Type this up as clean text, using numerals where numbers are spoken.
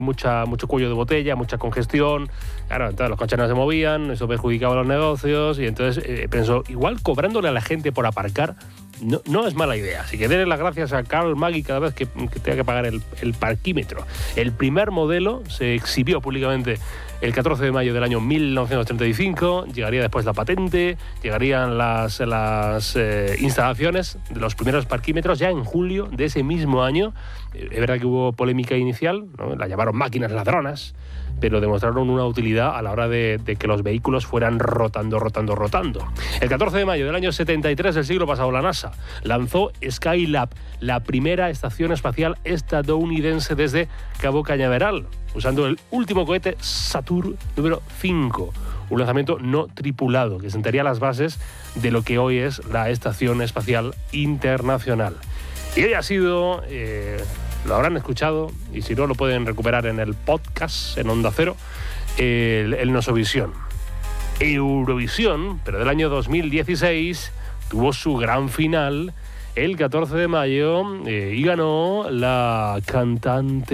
mucho cuello de botella, mucha congestión. Claro, entonces los coches no se movían, eso perjudicaba los negocios y entonces pensó, igual cobrándole a la gente por aparcar no es mala idea. Así que denle las gracias a Karl Maggi cada vez que tenga que pagar el parquímetro. El primer modelo se exhibió públicamente el 14 de mayo del año 1935, llegaría después la patente, llegarían las instalaciones de los primeros parquímetros ya en julio de ese mismo año. Es verdad que hubo polémica inicial, ¿no? La llamaron máquinas ladronas, pero demostraron una utilidad a la hora de que los vehículos fueran rotando. El 14 de mayo del año 73 del siglo pasado, la NASA lanzó Skylab, la primera estación espacial estadounidense desde Cabo Cañaveral, usando el último cohete Saturn número 5, un lanzamiento no tripulado que sentaría las bases de lo que hoy es la Estación Espacial Internacional. Y hoy ha sido... lo habrán escuchado, y si no lo pueden recuperar en el podcast, en Onda Cero, el Nosovisión. Eurovisión, pero del año 2016, tuvo su gran final el 14 de mayo y ganó la cantante